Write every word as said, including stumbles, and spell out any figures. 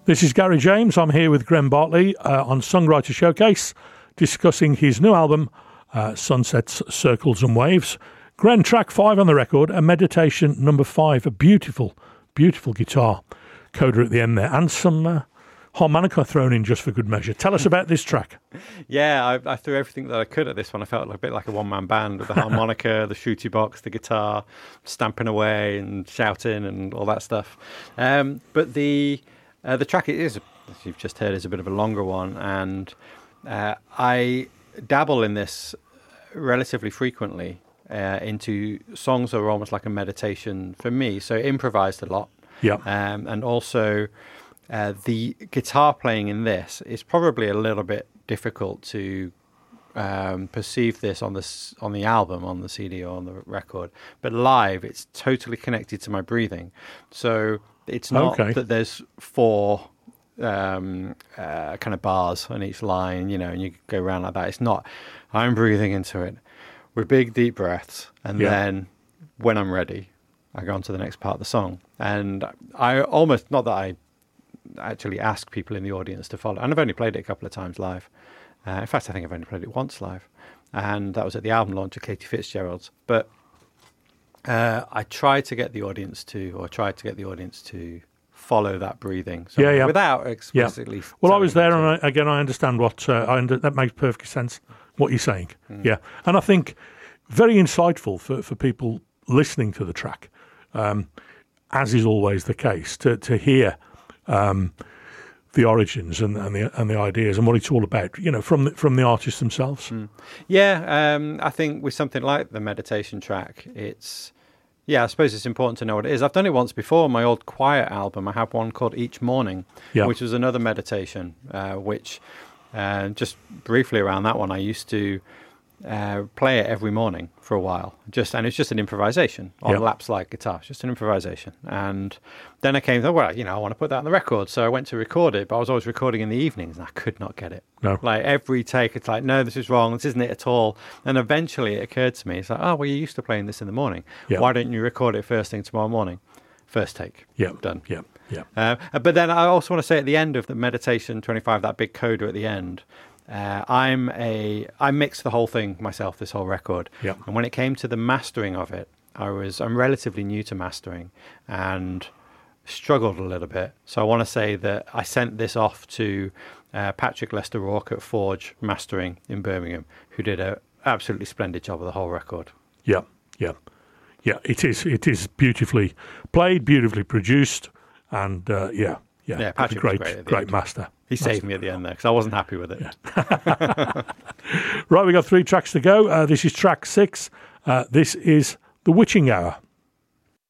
This is Gary James. I'm here with Graham Bartley uh, on Songwriter Showcase, discussing his new album, uh, Sunsets, Circles and Waves. Graham, track five on the record, a meditation number five, a beautiful, beautiful guitar coda at the end there, and some uh, harmonica thrown in just for good measure. Tell us about this track. Yeah, I, I threw everything that I could at this one. I felt a bit like a one-man band with the harmonica, the shooty box, the guitar, stamping away and shouting and all that stuff. Um, but the uh, the track is, as you've just heard, is a bit of a longer one, and uh, I dabble in this relatively frequently uh, into songs that are almost like a meditation for me. So improvised a lot. Yeah. Um, and also uh, the guitar playing in this is probably a little bit difficult to um, perceive this on the on the album, on the C D or on the record. But live, it's totally connected to my breathing. So it's not okay. that there's four um, uh, kind of bars on each line, you know, and you go around like that. It's not. I'm breathing into it with big, deep breaths. And yeah. then when I'm ready, I go on to the next part of the song. And I almost, not that I actually ask people in the audience to follow, and I've only played it a couple of times live. Uh, in fact, I think I've only played it once live. And that was at the album launch of Katie Fitzgerald's. But uh, I tried to get the audience to, or tried to get the audience to follow that breathing. So yeah, yeah. Without explicitly. Yeah. Well, I was there, to. and I, again, I understand what, uh, I under, that makes perfect sense, what you're saying. Mm. Yeah. And I think very insightful for, for people listening to the track. Um, as is always the case, to to hear um, the origins and, and the and the ideas and what it's all about, you know, from the, from the artists themselves. Mm. Yeah, um, I think with something like the meditation track, it's yeah, I suppose it's important to know what it is. I've done it once before. My old Quiet album, I have one called Each Morning, yeah. which was another meditation. Uh, which uh, just briefly around that one, I used to. Uh, play it every morning for a while, just and it's just an improvisation on yep. lap slide guitar, just an improvisation. And then I came to, well, you know, I want to put that on the record, so I went to record it, but I was always recording in the evenings, and I could not get it. No, like every take, it's like, no, this is wrong, this isn't it at all. And eventually, it occurred to me, it's like, oh, well, you're used to playing this in the morning. Yep. Why don't you record it first thing tomorrow morning? First take. Yeah, done. Yeah, yeah. Uh, but then I also want to say at the end of the meditation twenty-five, that big coda at the end. Uh, I'm a I mixed the whole thing myself, this whole record. Yep. And when it came to the mastering of it, I was I'm relatively new to mastering and struggled a little bit. So I want to say that I sent this off to uh, Patrick Lester Rourke at Forge Mastering in Birmingham, who did an absolutely splendid job of the whole record. Yeah, yeah, yeah. It is it is beautifully played, beautifully produced, and uh, yeah, yeah. Yeah, Patrick great, was great, great master. He saved me at the end there because I wasn't happy with it. Yeah. Right, we got three tracks to go. Uh, this is track six. Uh, this is The Witching Hour.